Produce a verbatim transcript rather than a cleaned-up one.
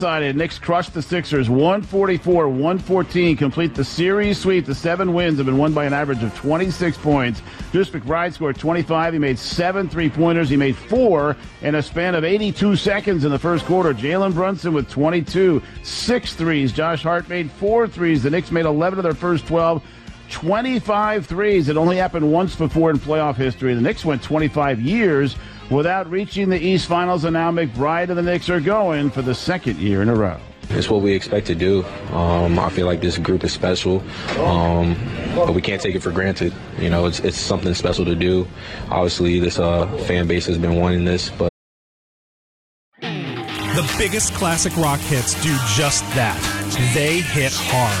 Knicks crushed the Sixers one forty-four one fourteen, complete the series sweep. The seven wins have been won by an average of twenty-six points. Deuce McBride scored twenty-five. He made seven three-pointers. He made four in a span of eighty-two seconds in the first quarter. Jalen Brunson with twenty-two, six threes. Josh Hart made four threes. The Knicks made eleven of their first twelve. twenty-five threes. It only happened once before in playoff history. The Knicks went twenty-five years without reaching the East Finals, and now McBride and the Knicks are going for the second year in a row. It's what we expect to do. Um, I feel like this group is special, um, but we can't take it for granted. You know, it's it's something special to do. Obviously, this uh, fan base has been wanting this, but the biggest classic rock hits do just that. They hit hard.